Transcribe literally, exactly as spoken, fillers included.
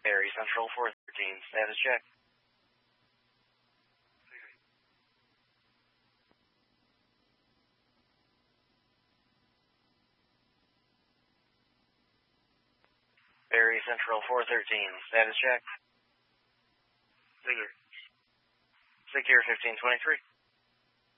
Barry Central four thirteen, status check. Barry Central four thirteen, status check. Secure. Secure fifteen twenty-three.